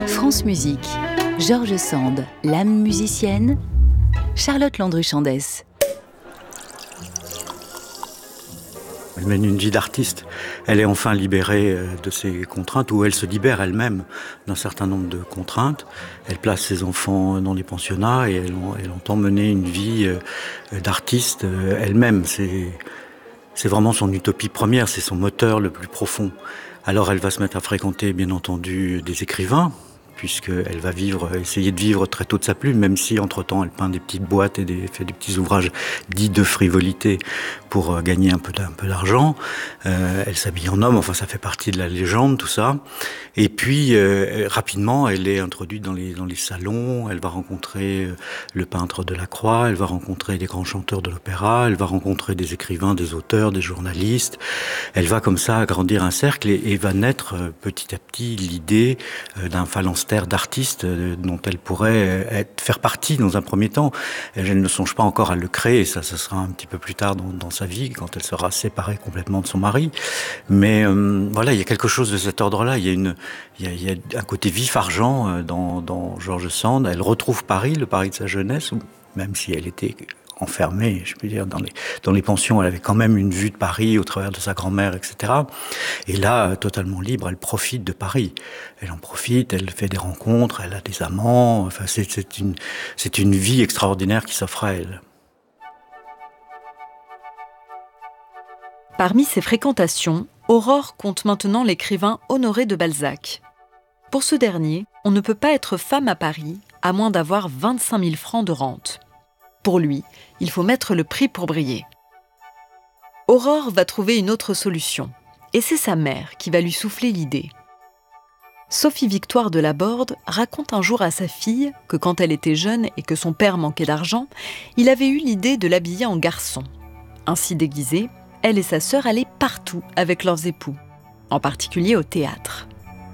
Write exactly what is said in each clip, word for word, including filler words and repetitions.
France Musique, George Sand, l'âme musicienne, Charlotte Landru-Chandès. Elle mène une vie d'artiste. Elle est enfin libérée de ses contraintes, ou elle se libère elle-même d'un certain nombre de contraintes. Elle place ses enfants dans des pensionnats et elle, elle entend mener une vie d'artiste elle-même. C'est, c'est vraiment son utopie première, c'est son moteur le plus profond. Alors elle va se mettre à fréquenter, bien entendu, des écrivains, puisqu'elle va vivre, essayer de vivre très tôt de sa plume, même si entre-temps elle peint des petites boîtes et des, fait des petits ouvrages dits de frivolité pour euh, gagner un peu, un peu d'argent. Euh, elle s'habille en homme, enfin ça fait partie de la légende, tout ça. Et puis euh, rapidement, elle est introduite dans les, dans les salons, elle va rencontrer le peintre de la Croix, elle va rencontrer des grands chanteurs de l'opéra, elle va rencontrer des écrivains, des auteurs, des journalistes. Elle va comme ça agrandir un cercle et, et va naître euh, petit à petit l'idée euh, d'un phalanstère d'artistes dont elle pourrait être, faire partie dans un premier temps. Elle ne songe pas encore à le créer, ça, ça sera un petit peu plus tard dans, dans sa vie, quand elle sera séparée complètement de son mari. Mais euh, voilà, il y a quelque chose de cet ordre-là. Il y a, une, il y a, il y a un côté vif argent dans, dans George Sand. Elle retrouve Paris, le Paris de sa jeunesse, même si elle était enfermée, je peux dire, dans les, dans les pensions. Elle avait quand même une vue de Paris au travers de sa grand-mère, et cetera. Et là, totalement libre, elle profite de Paris. Elle en profite, elle fait des rencontres, elle a des amants. Enfin, c'est, c'est, une, c'est une vie extraordinaire qui s'offre à elle. Parmi ses fréquentations, Aurore compte maintenant l'écrivain Honoré de Balzac. Pour ce dernier, on ne peut pas être femme à Paris à moins d'avoir vingt-cinq mille francs de rente. Pour lui, il faut mettre le prix pour briller. Aurore va trouver une autre solution, et c'est sa mère qui va lui souffler l'idée. Sophie Victoire de Laborde raconte un jour à sa fille que quand elle était jeune et que son père manquait d'argent, il avait eu l'idée de l'habiller en garçon. Ainsi déguisée, elle et sa sœur allaient partout avec leurs époux, en particulier au théâtre.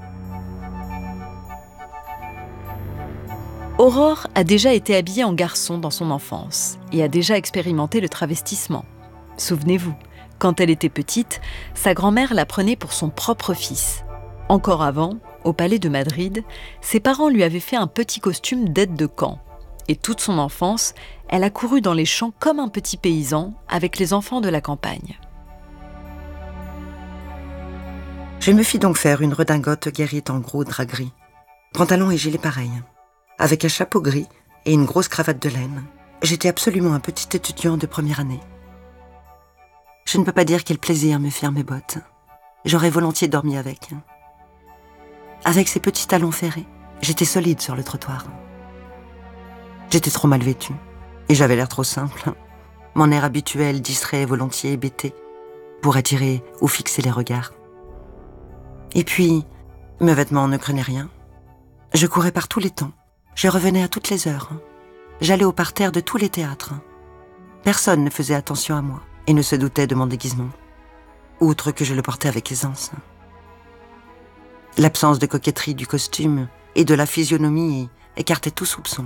Aurore a déjà été habillée en garçon dans son enfance et a déjà expérimenté le travestissement. Souvenez-vous, quand elle était petite, sa grand-mère la prenait pour son propre fils. Encore avant, au palais de Madrid, ses parents lui avaient fait un petit costume d'aide de camp. Et toute son enfance, elle a couru dans les champs comme un petit paysan avec les enfants de la campagne. Je me fis donc faire une redingote guérie en gros drap gris, pantalon et gilet pareil, avec un chapeau gris et une grosse cravate de laine. J'étais absolument un petit étudiant de première année. Je ne peux pas dire quel plaisir me firent mes bottes. J'aurais volontiers dormi avec. Avec ces petits talons ferrés, j'étais solide sur le trottoir. J'étais trop mal vêtue, et j'avais l'air trop simple. Mon air habituel, distrait, volontiers hébété, pour attirer ou fixer les regards. Et puis, mes vêtements ne crenaient rien. Je courais par tous les temps. Je revenais à toutes les heures. J'allais au parterre de tous les théâtres. Personne ne faisait attention à moi et ne se doutait de mon déguisement, outre que je le portais avec aisance. L'absence de coquetterie du costume et de la physionomie écartait tout soupçon.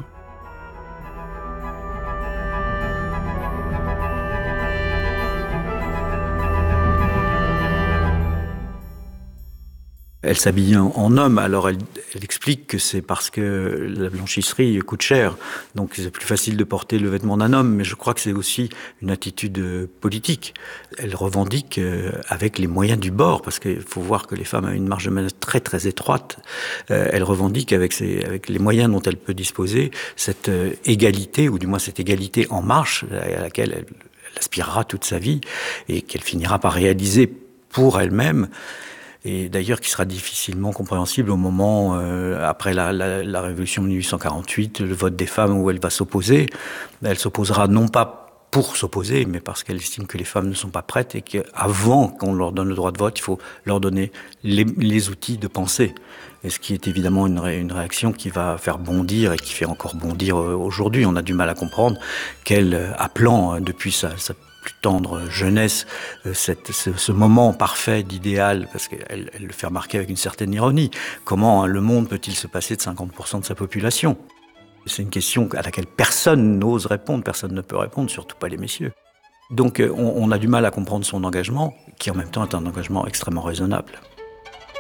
Elle s'habille en, en homme, alors elle, elle explique que c'est parce que la blanchisserie coûte cher, donc c'est plus facile de porter le vêtement d'un homme, mais je crois que c'est aussi une attitude politique. Elle revendique avec les moyens du bord, parce qu'il faut voir que les femmes ont une marge de manœuvre très très étroite, elle revendique avec, ses, avec les moyens dont elle peut disposer cette égalité, ou du moins cette égalité en marche, à laquelle elle, elle aspirera toute sa vie, et qu'elle finira par réaliser pour elle-même, et d'ailleurs qui sera difficilement compréhensible au moment, euh, après la, la, la Révolution de dix-huit cent quarante-huit, le vote des femmes où elle va s'opposer. Elle s'opposera non pas pour s'opposer, mais parce qu'elle estime que les femmes ne sont pas prêtes et qu'avant qu'on leur donne le droit de vote, il faut leur donner les, les outils de pensée. Et ce qui est évidemment une, ré, une réaction qui va faire bondir et qui fait encore bondir aujourd'hui. On a du mal à comprendre qu'elle, appelant depuis sa, sa plus tendre jeunesse, cette, ce, ce moment parfait d'idéal, parce qu'elle elle le fait remarquer avec une certaine ironie. Comment le monde peut-il se passer de cinquante pour cent de sa population ? C'est une question à laquelle personne n'ose répondre, personne ne peut répondre, surtout pas les messieurs. Donc on, on a du mal à comprendre son engagement, qui en même temps est un engagement extrêmement raisonnable.